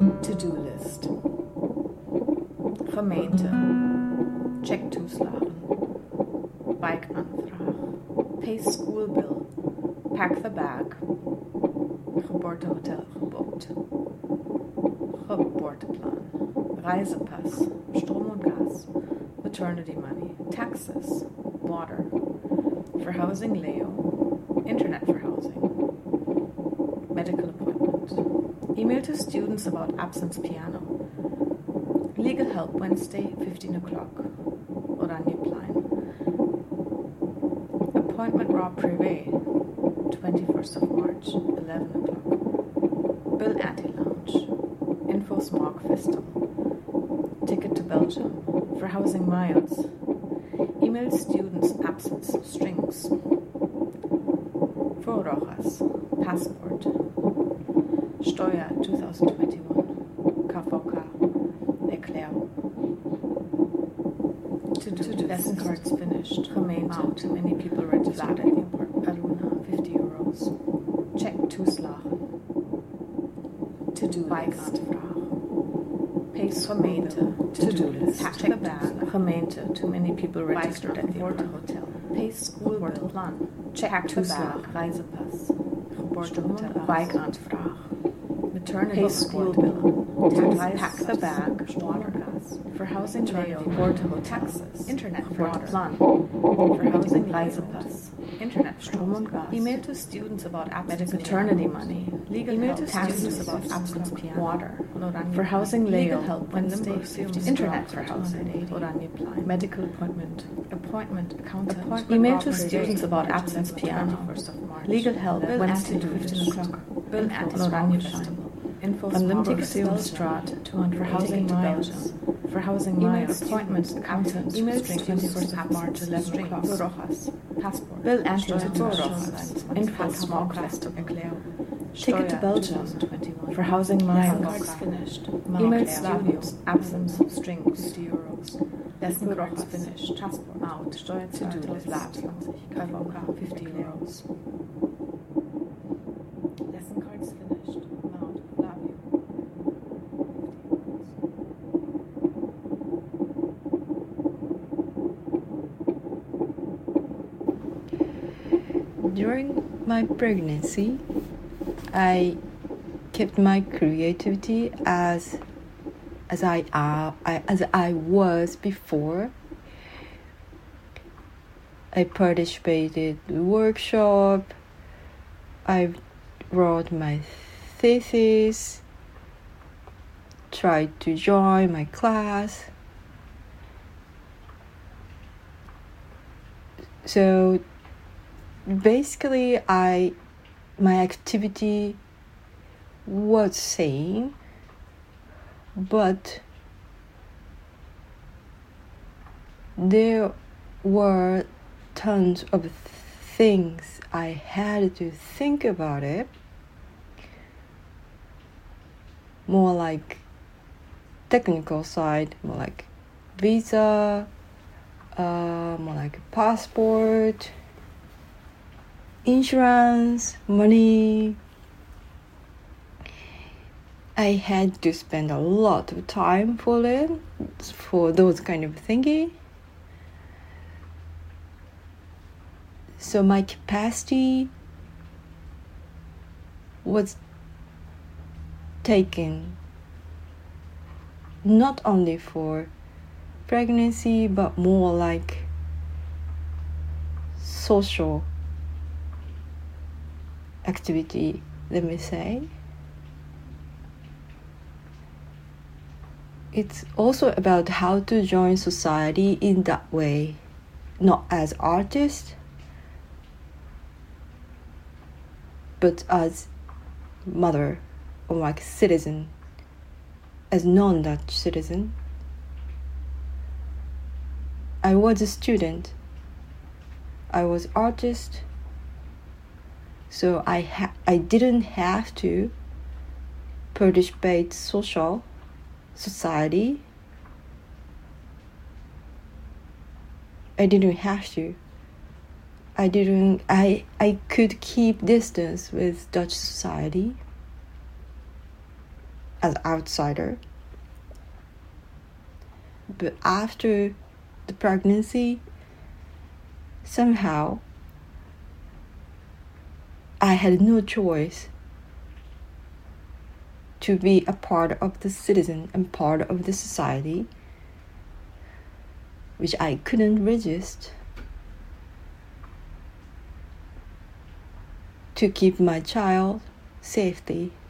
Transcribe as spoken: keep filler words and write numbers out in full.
To-do list. Gemeente. Check toeslagen. Wijkaanvraag. Pay school bill. Pack the bag. Geboortehotel geboekt. Geboorteplan. Reisepass. Strom und Gas. Maternity money. Taxes. Water. Verhousing Leo. Internet for housing. Medical appointment. Email to students about absence piano. Legal help Wednesday, fifteen o'clock. Oranjeplein. Appointment Raw Privé, twenty-first of March, eleven o'clock. Bill Anti-Lounge. Info Smog Festival. Ticket to Belgium. Verhousing Miles. Email students absence strings. For Rojas. Passport. Steuer twenty twenty-one. K V K. Erklärung. To-do lesson cards finished. Gemeente. Too many people registered at the airport. Aruna, fifty euros. Check toeslagen. To-do list. Pace gemeente. To-do list. Pack the bag. Gemeente. Too many people registered at the hotel. Pace school bill. Plan. Check toeslagen. Reisepass. Geboortehotel. Wijkaanvraag. Maternity school bill. Pack the bag. Water gas. Verhousing Leo. Geboortehotel. Taxes. Internet for plan. Verhousing Reisepass. Internet Strom und Gas. Email to students about absence maternity money. Legal email to students about absence piano. Water. Verhousing Leo. Legal help Wednesday. Internet for housing. Medical appointment. Appointment accountant. Appointment email to students about absence piano. Legal help Wednesday, fifteen o'clock. Bill Anti Festival. Info Olympic Straat, two hundred for housing miles. For housing miles. Appointment accountant. Email twenty-first of March, eleven o'clock. Rojas. Passport. Bill Anti Rojas. Info Smog Festival. Ticket to Belgium. For housing miles. Finished. Email students. Absence. Strings. fifty euros. Lesson cards finished. Passport. Out. Steuer to-do list. K V K. fifty euros. Lesson cards finished. Out. Flavio. During my pregnancy, I kept my creativity as as I, uh, I as I was before. I participated in the workshop. I wrote my thesis. Tried to join my class. So basically, I my activity was same, but there were tons of things I had to think about it. More like technical side, more like visa, uh, more like passport, insurance, money. I had to spend a lot of time for it, for those kind of thinking. So my capacity was taken not only for pregnancy, but more like social activity, let me say. It's also about how to join society in that way, not as artist, but as mother or like citizen, as non-Dutch citizen. I was a student. I was artist. So I ha- I didn't have to participate social society. I didn't have to. I didn't I I could keep distance with Dutch society. as outsider. But after the pregnancy, somehow I had no choice to be a part of the citizen and part of the society, which I couldn't resist, to keep my child safety